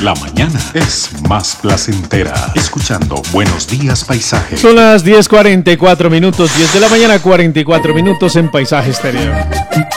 La mañana es más placentera escuchando Buenos Días Paisaje. Son las 10:44 minutos, 10 de la mañana, 44 minutos en Paisaje Exterior.